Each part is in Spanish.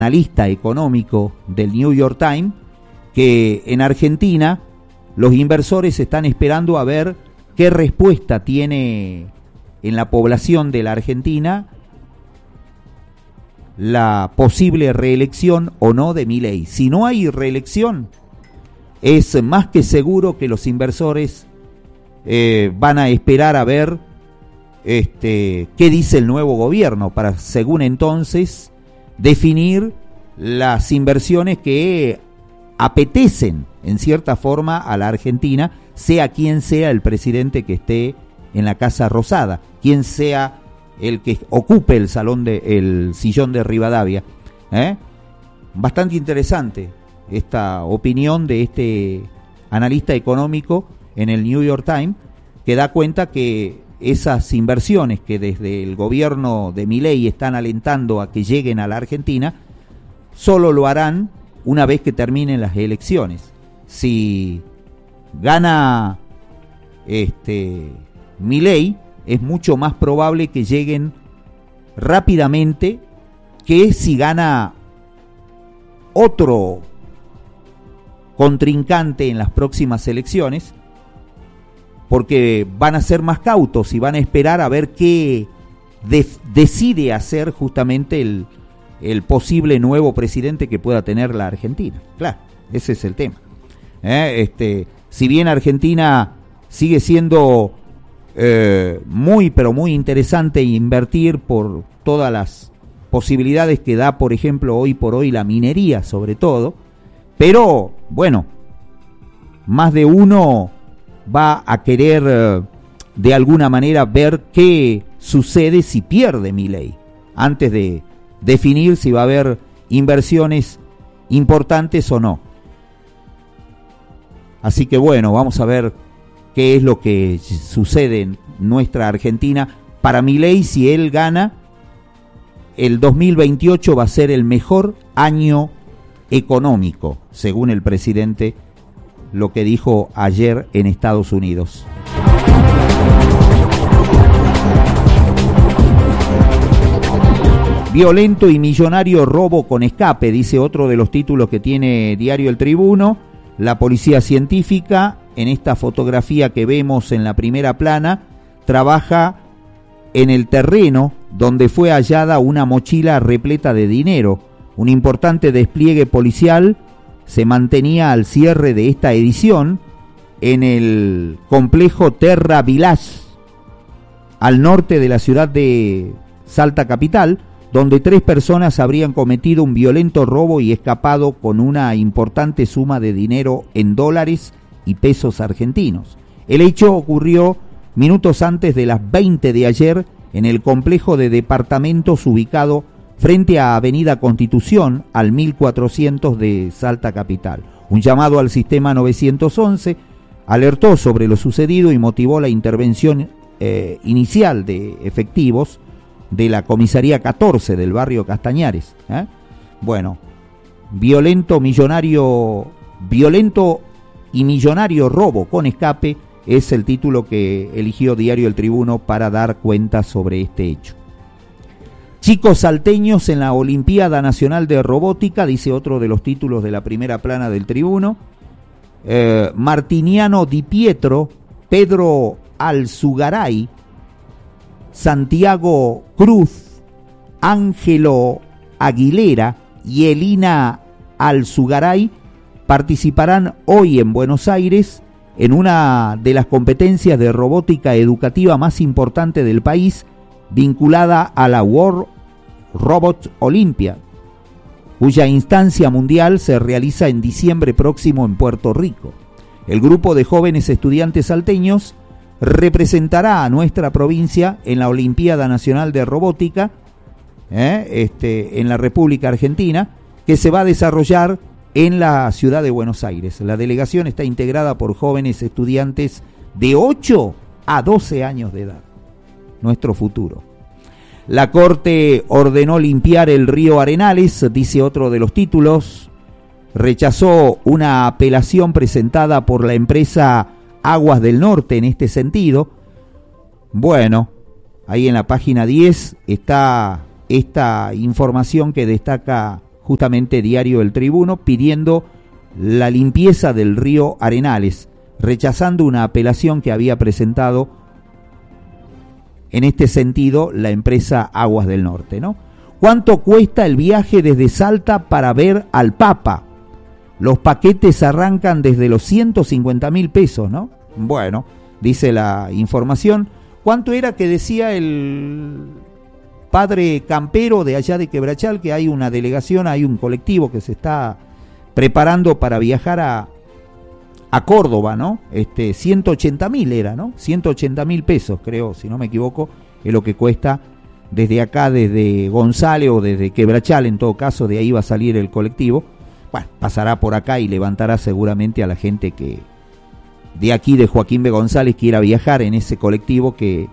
analista económico del New York Times, que en Argentina los inversores están esperando a ver qué respuesta tiene en la población de la Argentina la posible reelección o no de Milei. Si no hay reelección, es más que seguro que los inversores van a esperar a ver qué dice el nuevo gobierno para, según entonces, definir las inversiones que apetecen en cierta forma a la Argentina, sea quien sea el presidente que esté en la Casa Rosada, quien sea el que ocupe el sillón de Rivadavia. Bastante interesante esta opinión de este analista económico en el New York Times, que da cuenta que esas inversiones que desde el gobierno de Milei están alentando a que lleguen a la Argentina, solo lo harán una vez que terminen las elecciones. Si gana Milei, es mucho más probable que lleguen rápidamente que si gana otro contrincante en las próximas elecciones, porque van a ser más cautos y van a esperar a ver qué decide hacer justamente el posible nuevo presidente que pueda tener la Argentina. Claro, ese es el tema. Si bien Argentina sigue siendo muy interesante invertir por todas las posibilidades que da, por ejemplo, hoy por hoy la minería sobre todo, pero bueno, más de uno va a querer de alguna manera ver qué sucede si pierde Milei, antes de definir si va a haber inversiones importantes o no. Así que bueno, vamos a ver qué es lo que sucede en nuestra Argentina. Para Milei, si él gana, el 2028 va a ser el mejor año económico, según el presidente, lo que dijo ayer en Estados Unidos. Violento y millonario robo con escape, dice otro de los títulos que tiene Diario El Tribuno. La policía científica, en esta fotografía que vemos en la primera plana, trabaja en el terreno donde fue hallada una mochila repleta de dinero. Un importante despliegue policial se mantenía al cierre de esta edición en el complejo Terra Village, al norte de la ciudad de Salta capital, donde 3 personas habrían cometido un violento robo y escapado con una importante suma de dinero en dólares y pesos argentinos. El hecho ocurrió minutos antes de las 20 de ayer en el complejo de departamentos ubicado frente a Avenida Constitución, al 1400 de Salta capital. Un llamado al sistema 911 alertó sobre lo sucedido y motivó la intervención inicial de efectivos de la comisaría 14 del barrio Castañares. Bueno, violento y millonario robo con escape es el título que eligió Diario El Tribuno para dar cuenta sobre este hecho. Chicos salteños en la Olimpiada Nacional de Robótica, dice otro de los títulos de la primera plana del Tribuno. Martiniano Di Pietro, Pedro Alzugaray, Santiago Cruz, Ángelo Aguilera y Elina Alzugaray participarán hoy en Buenos Aires en una de las competencias de robótica educativa más importante del país, vinculada a la World Robot Olympia, cuya instancia mundial se realiza en diciembre próximo en Puerto Rico. El grupo de jóvenes estudiantes salteños representará a nuestra provincia en la Olimpiada Nacional de Robótica en la República Argentina, que se va a desarrollar en la ciudad de Buenos Aires. La delegación está integrada por jóvenes estudiantes de 8 a 12 años de edad. Nuestro futuro. La Corte ordenó limpiar el río Arenales, dice otro de los títulos. Rechazó una apelación presentada por la empresa Aguas del Norte en este sentido. Bueno, ahí en la página 10 está esta información que destaca justamente Diario El Tribuno, pidiendo la limpieza del río Arenales, rechazando una apelación que había presentado en este sentido la empresa Aguas del Norte, ¿no? ¿Cuánto cuesta el viaje desde Salta para ver al Papa? Los paquetes arrancan desde los 150.000 pesos, ¿no? Bueno, dice la información. ¿Cuánto era que decía el padre Campero de allá de Quebrachal? Que hay una delegación, hay un colectivo que se está preparando para viajar a Córdoba, ¿no? 180.000 era, ¿no? 180.000 pesos, creo, si no me equivoco, es lo que cuesta desde acá, desde González o desde Quebrachal, en todo caso, de ahí va a salir el colectivo. Bueno, pasará por acá y levantará seguramente a la gente que de aquí, de Joaquín B. González, quiera viajar en ese colectivo que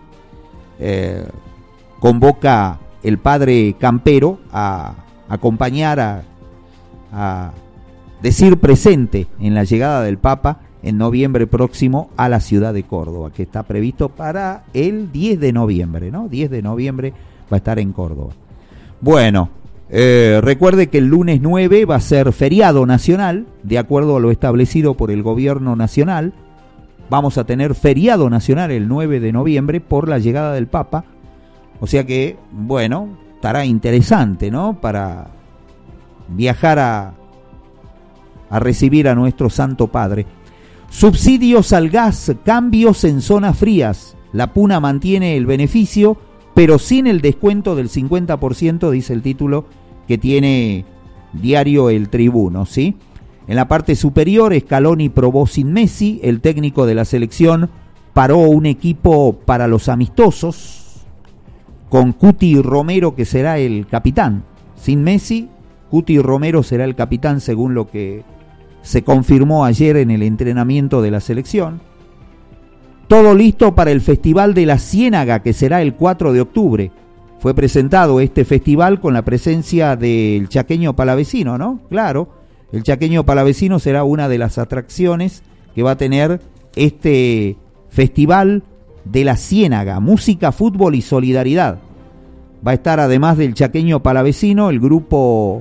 convoca el padre Campero a acompañar, a decir presente en la llegada del Papa en noviembre próximo a la ciudad de Córdoba, que está previsto para el 10 de noviembre, ¿no? 10 de noviembre va a estar en Córdoba. Bueno, recuerde que el lunes 9 va a ser feriado nacional, de acuerdo a lo establecido por el gobierno nacional. Vamos a tener feriado nacional el 9 de noviembre por la llegada del Papa. O sea que, bueno, estará interesante, ¿no? Para viajar a recibir a nuestro Santo Padre. Subsidios al gas, cambios en zonas frías. La Puna mantiene el beneficio, pero sin el descuento del 50%, dice el título que tiene Diario El Tribuno, ¿sí? En la parte superior, Scaloni probó sin Messi. El técnico de la selección paró un equipo para los amistosos con Cuti Romero, que será el capitán. Sin Messi, Cuti Romero será el capitán, según lo que se confirmó ayer en el entrenamiento de la selección. Todo listo para el Festival de la Ciénaga, que será el 4 de octubre. Fue presentado este festival con la presencia del Chaqueño Palavecino, ¿no? Claro, el Chaqueño Palavecino será una de las atracciones que va a tener este Festival de la Ciénaga, música, fútbol y solidaridad. Va a estar, además del Chaqueño Palavecino, el grupo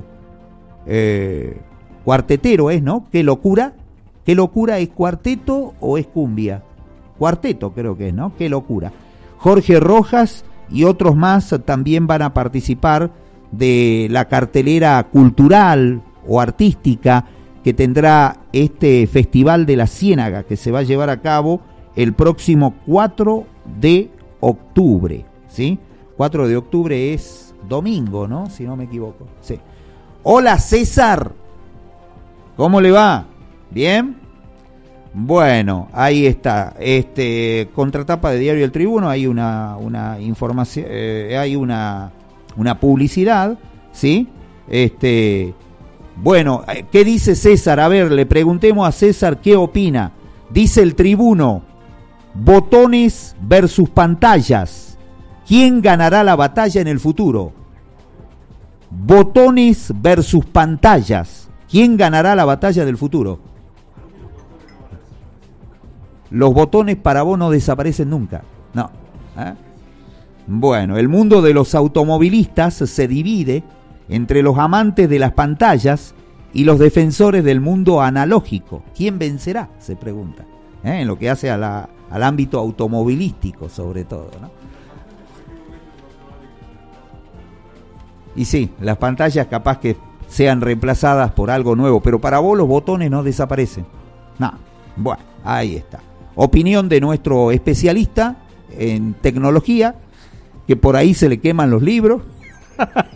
cuartetero, ¿no? ¿Qué locura? ¿Qué locura? ¿Es cuarteto o es cumbia? Cuarteto creo que es, ¿no? Qué locura. Jorge Rojas y otros más también van a participar de la cartelera cultural o artística que tendrá este Festival de la Ciénaga, que se va a llevar a cabo el próximo 4 de octubre, ¿sí? 4 de octubre es domingo, ¿no? Si no me equivoco. Sí. Hola, César. ¿Cómo le va? ¿Bien? Bueno, ahí está. Contratapa de Diario El Tribuno, hay una información, hay una publicidad, ¿sí? Bueno, ¿qué dice César? A ver, le preguntemos a César qué opina. Dice El Tribuno: botones versus pantallas. ¿Quién ganará la batalla en el futuro? Botones versus pantallas. ¿Quién ganará la batalla del futuro? Los botones para vos no desaparecen nunca. No. Bueno, el mundo de los automovilistas se divide entre los amantes de las pantallas y los defensores del mundo analógico. ¿Quién vencerá? Se pregunta. En lo que hace al ámbito automovilístico, sobre todo, ¿no? Y sí, las pantallas capaz que sean reemplazadas por algo nuevo, pero para vos los botones no desaparecen. No. Bueno, ahí está. Opinión de nuestro especialista en tecnología, que por ahí se le queman los libros.